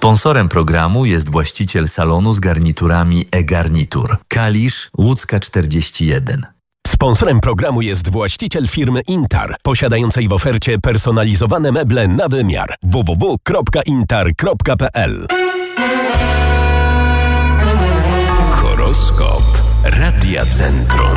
Sponsorem programu jest właściciel salonu z garniturami e-Garnitur. Kalisz, Łódzka 41. Sponsorem programu jest właściciel firmy Intar, posiadającej w ofercie personalizowane meble na wymiar. www.intar.pl. Horoskop Radia Centrum.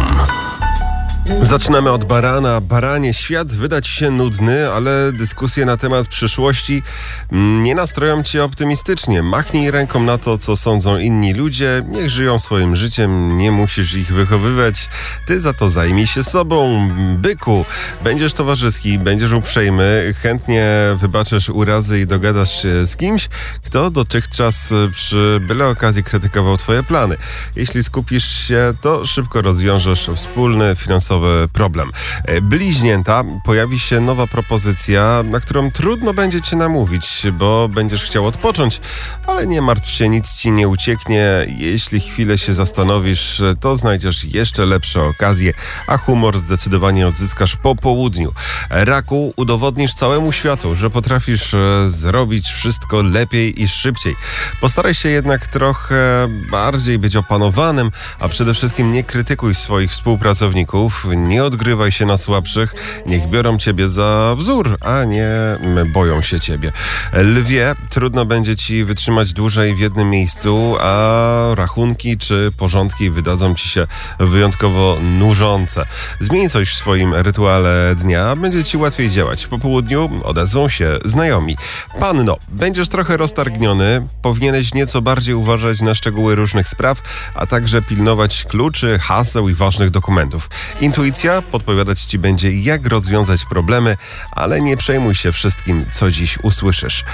Zaczynamy od barana. Baranie, świat wyda ci się nudny, ale dyskusje na temat przyszłości nie nastroją cię optymistycznie. Machnij ręką na to, co sądzą inni ludzie. Niech żyją swoim życiem, nie musisz ich wychowywać. Ty za to zajmij się sobą. Byku, będziesz towarzyski, będziesz uprzejmy, chętnie wybaczysz urazy i dogadasz się z kimś, kto dotychczas przy byle okazji krytykował twoje plany. Jeśli skupisz się, to szybko rozwiążesz wspólny finansowy problem. Bliźnięta, pojawi się nowa propozycja, na którą trudno będzie cię namówić, bo będziesz chciał odpocząć, ale nie martw się, nic ci nie ucieknie. Jeśli chwilę się zastanowisz, to znajdziesz jeszcze lepsze okazje, a humor zdecydowanie odzyskasz po południu. Raku, udowodnisz całemu światu, że potrafisz zrobić wszystko lepiej i szybciej. Postaraj się jednak trochę bardziej być opanowanym, a przede wszystkim nie krytykuj swoich współpracowników, nie odgrywaj się na słabszych, niech biorą ciebie za wzór, a nie boją się ciebie. Lwie, trudno będzie ci wytrzymać dłużej w jednym miejscu, a rachunki czy porządki wydadzą ci się wyjątkowo nużące. Zmień coś w swoim rytuale dnia, będzie ci łatwiej działać. Po południu odezwą się znajomi. Panno, będziesz trochę roztargniony, powinieneś nieco bardziej uważać na szczegóły różnych spraw, a także pilnować kluczy, haseł i ważnych dokumentów. Intuicja podpowiadać ci będzie, jak rozwiązać problemy, ale nie przejmuj się wszystkim, co dziś usłyszysz.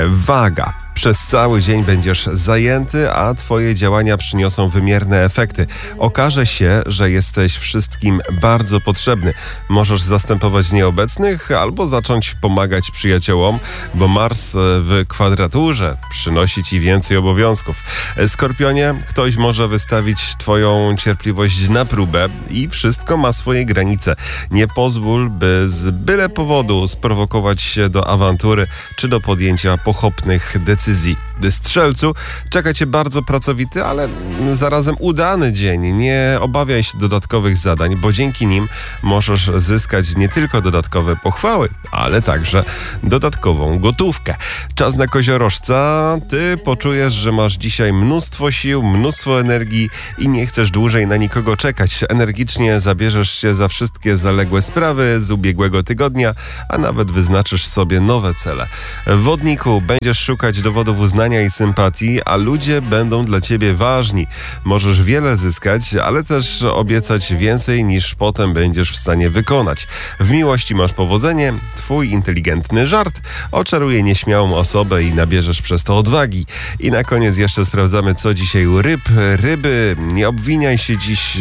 Waga. Przez cały dzień będziesz zajęty, a twoje działania przyniosą wymierne efekty. Okaże się, że jesteś wszystkim bardzo potrzebny. Możesz zastępować nieobecnych albo zacząć pomagać przyjaciołom, bo Mars w kwadraturze przynosi ci więcej obowiązków. Skorpionie, ktoś może wystawić twoją cierpliwość na próbę i wszystko ma swoje granice. Nie pozwól, by z byle powodu sprowokować się do awantury czy do podjęcia pochopnych decyzji. Strzelcu, czeka cię bardzo pracowity, ale zarazem udany dzień. Nie obawiaj się dodatkowych zadań, bo dzięki nim możesz zyskać nie tylko dodatkowe pochwały, ale także dodatkową gotówkę. Czas na koziorożca. Ty poczujesz, że masz dzisiaj mnóstwo sił, mnóstwo energii i nie chcesz dłużej na nikogo czekać. Energicznie zabierzesz się za wszystkie zaległe sprawy z ubiegłego tygodnia, a nawet wyznaczysz sobie nowe cele. W Wodniku, będziesz szukać dowodów uznania i sympatii, a ludzie będą dla ciebie ważni. Możesz wiele zyskać, ale też obiecać więcej, niż potem będziesz w stanie wykonać. W miłości masz powodzenie, twój inteligentny żart oczaruje nieśmiałą osobę i nabierzesz przez to odwagi. I na koniec jeszcze sprawdzamy, co dzisiaj u ryb. Ryby, nie obwiniaj się dziś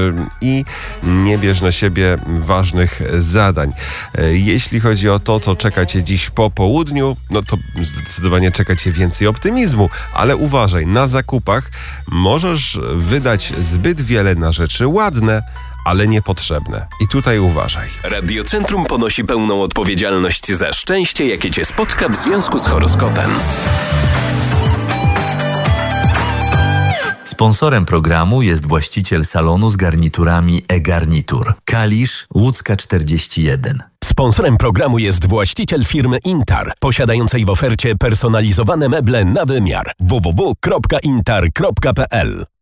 i nie bierz na siebie ważnych zadań. Jeśli chodzi o to, co czeka cię dziś po południu, no to zdecydowanie czeka cię więcej optymizmu, ale uważaj, na zakupach możesz wydać zbyt wiele na rzeczy ładne, ale niepotrzebne. I tutaj uważaj. Radio Centrum ponosi pełną odpowiedzialność za szczęście, jakie cię spotka w związku z horoskopem. Sponsorem programu jest właściciel salonu z garniturami e-Garnitur. Kalisz, Łódzka 41. Sponsorem programu jest właściciel firmy Intar, posiadającej w ofercie personalizowane meble na wymiar. www.intar.pl.